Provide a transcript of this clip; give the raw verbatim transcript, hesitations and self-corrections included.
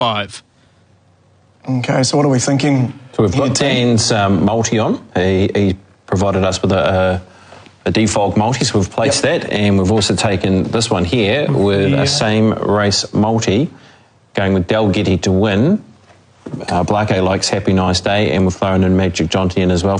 five. Okay, so what are we thinking? So we've got here, team? Dan's um, multi on. He, he provided us with a, a, a default multi, so we've placed yep. that, and we've also taken this one here with yeah. a same race multi, going with Dalgety to win. Uh, Blake likes Happy Nice Day, and we're throwing in Magic Johnson as well.